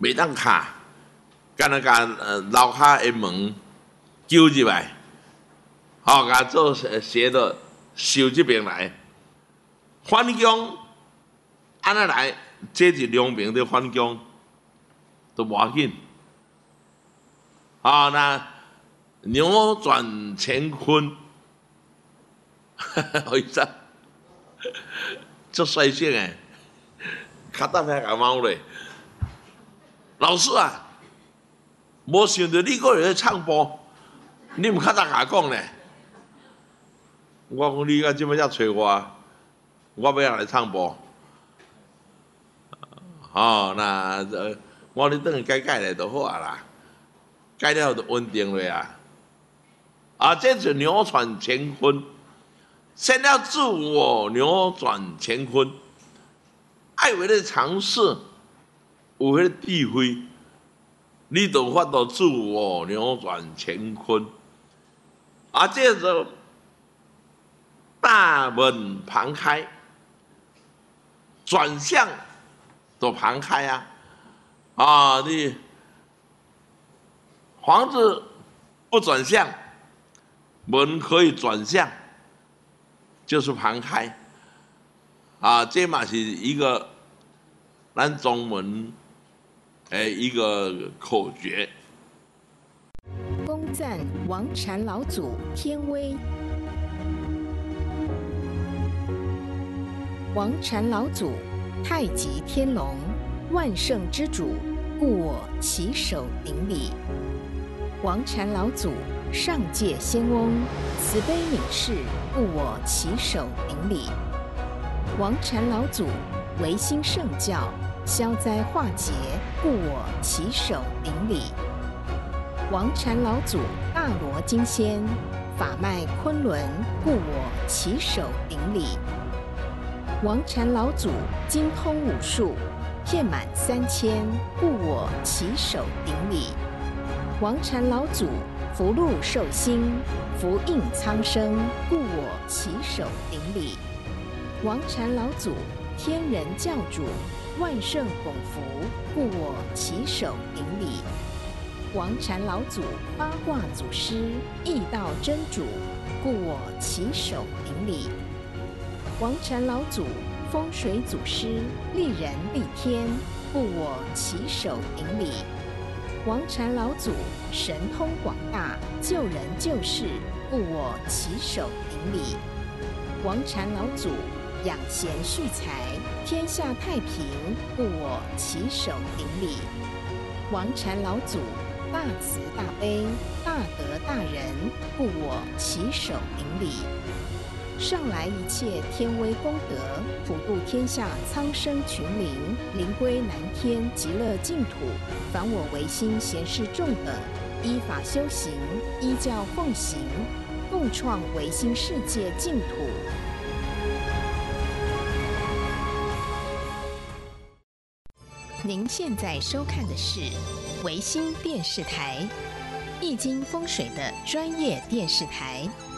袂当卡，敢若甲楼骹的门揪入来，甲做斜的收这边来，反攻安尼来，这是两边的反攻都无要紧。那扭转乾坤，好意思，足率性诶，较等下甲猫咧。老师啊，无想到你个会唱歌，你毋较早甲讲咧。我讲你到即摆才找我要来唱歌。那我你等下改咧就好啊啦，改了就稳定落啊。这是扭转乾坤，先要自我扭转乾坤，爱有咧尝试，有迄个智慧，你就法度自我扭转乾坤。这就大门旁开，转向都旁开你房子不转向，门可以转向，就是旁开这嘛是一个咱中文一个口诀。 恭赞王禅老祖天威。王禅老祖，太极天龙，万圣之主，故我起手顶礼。王禅老祖，上界仙翁，慈悲悯世，故我起手顶礼。王禅老祖，维新圣教，消灾化劫，故我起手顶礼。王禅老祖，大罗金仙，法脉昆仑，故我起手顶礼。王禅老祖，精通武术，遍满3000，故我起手顶礼。王禅老祖，福禄寿星，福应苍生，故我起手顶礼。王禅老祖，天人教主，万圣拱福，故我起手顶礼。王禅老祖，八卦祖师，易道真主，故我起手顶礼。王禅老祖，风水祖师，利人利天，故我起手顶礼。王禅老祖，神通广大，救人救世，故我起手顶礼。王禅老祖，养贤蓄财，天下太平，故我起手顶礼。王禅老祖，大慈大悲，大德大仁，故我起手顶礼。上来一切天威功德，普度天下苍生群灵，灵归南天极乐净土。凡我唯心贤士众等，依法修行，依教奉行，共创唯心世界净土。您现在收看的是唯心电视台，易经风水的专业电视台。